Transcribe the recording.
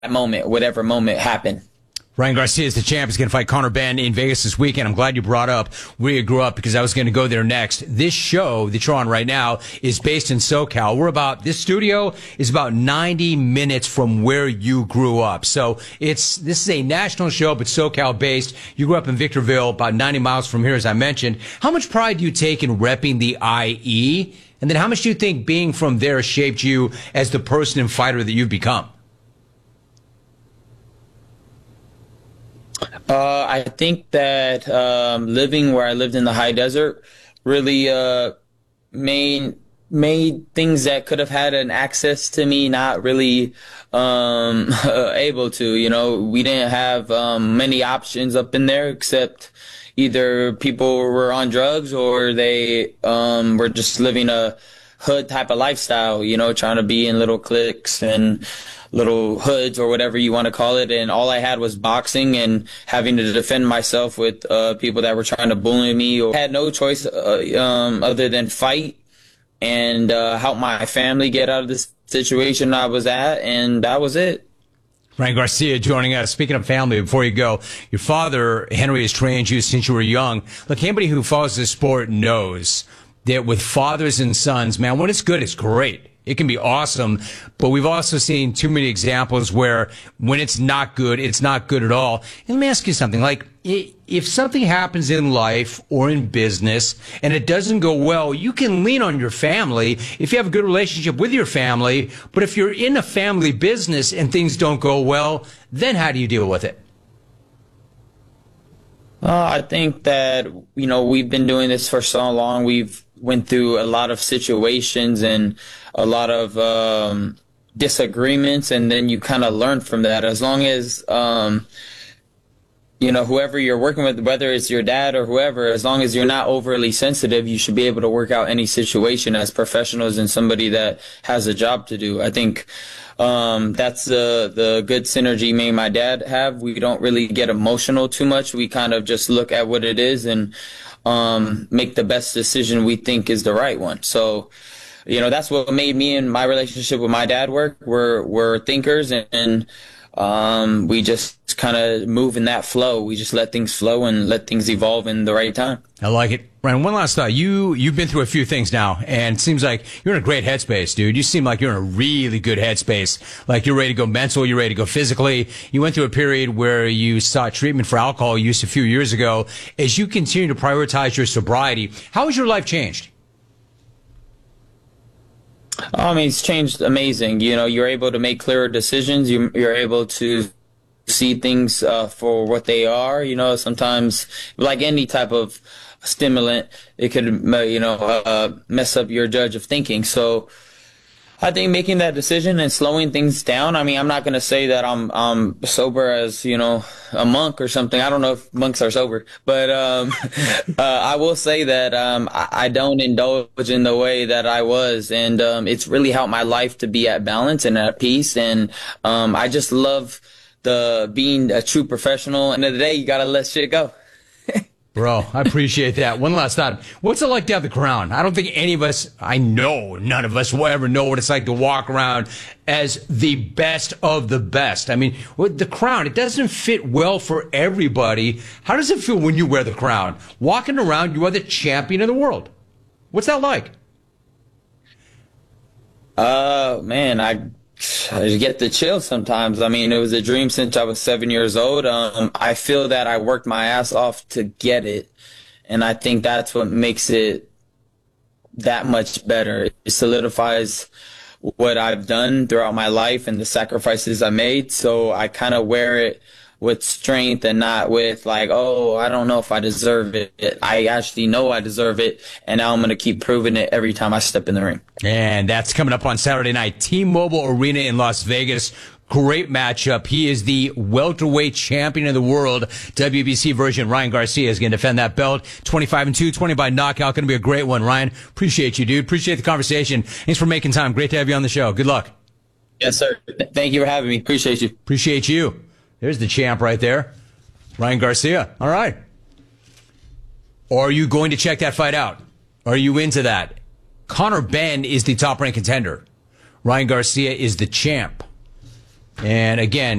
moment, whatever moment happened. Ryan Garcia is the champ. He's going to fight Conor Benn in Vegas this weekend. I'm glad you brought up where you grew up because I was going to go there next. This show that you're on right now is based in SoCal. This studio is about 90 minutes from where you grew up. So this is a national show, but SoCal based. You grew up in Victorville, about 90 miles from here, as I mentioned. How much pride do you take in repping the IE? And then how much do you think being from there shaped you as the person and fighter that you've become? I think that living where I lived in the high desert really made things that could have had an access to me not really able to. You know, we didn't have many options up in there except either people were on drugs or they were just living a hood type of lifestyle, you know, trying to be in little cliques and little hoods or whatever you want to call it. And all I had was boxing and having to defend myself with people that were trying to bully me. Or had no choice other than fight and help my family get out of this situation I was at. And that was it. Ryan Garcia joining us. Speaking of family, before you go, your father, Henry, has trained you since you were young. Look, anybody who follows this sport knows that with fathers and sons, man, when it's good, it's great. It can be awesome, but we've also seen too many examples where when it's not good at all. And let me ask you something. Like, if something happens in life or in business and it doesn't go well, you can lean on your family if you have a good relationship with your family. But if you're in a family business and things don't go well, then how do you deal with it? I think that, you know, we've been doing this for so long. We've went through a lot of situations and a lot of disagreements, and then you kind of learn from that. As long as, you know, whoever you're working with, whether it's your dad or whoever, as long as you're not overly sensitive, you should be able to work out any situation as professionals and somebody that has a job to do. I think that's the good synergy me and my dad have. We don't really get emotional too much. We kind of just look at what it is and make the best decision we think is the right one. So, you know, that's what made me and my relationship with my dad work. We're thinkers, and we just kind of move in that flow. We just let things flow and let things evolve in the right time. I like it. Ryan, one last thought. You've been through a few things now, and it seems like you're in a great headspace, dude. You seem like you're in a really good headspace. Like you're ready to go mental, you're ready to go physically. You went through a period where you sought treatment for alcohol use a few years ago. As you continue to prioritize your sobriety, how has your life changed? I mean, it's changed amazing. You know, you're able to make clearer decisions. You're able to see things for what they are. You know, sometimes, like any type of stimulant, it could, you know, mess up your judge of thinking. So I think making that decision and slowing things down. I mean, I'm not going to say that I'm sober as, you know, a monk or something. I don't know if monks are sober, but I will say that I don't indulge in the way that I was, and it's really helped my life to be at balance and at peace. And I just love being a true professional. End of the day, you got to let shit go. Bro, I appreciate that. One last thought. What's it like to have the crown? I don't think any of us, I know none of us will ever know what it's like to walk around as the best of the best. I mean, with the crown, it doesn't fit well for everybody. How does it feel when you wear the crown? Walking around, you are the champion of the world. What's that like? Man, I get the chills sometimes. I mean, it was a dream since I was 7 years old. I feel that I worked my ass off to get it, and I think that's what makes it that much better. It solidifies what I've done throughout my life and the sacrifices I made, so I kind of wear it with strength and not with like, oh, I don't know if I deserve it. I actually know I deserve it, and now I'm going to keep proving it every time I step in the ring. And that's coming up on Saturday night, T-Mobile Arena in Las Vegas. Great matchup. He is the welterweight champion of the world. WBC version, Ryan Garcia, is going to defend that belt. 25-2, 20 by knockout. Going to be a great one. Ryan, appreciate you, dude. Appreciate the conversation. Thanks for making time. Great to have you on the show. Good luck. Yes, sir. Thank you for having me. Appreciate you. Appreciate you. There's the champ right there, Ryan Garcia. All right. Or are you going to check that fight out? Are you into that? Conor Benn is the top-ranked contender. Ryan Garcia is the champ. And again,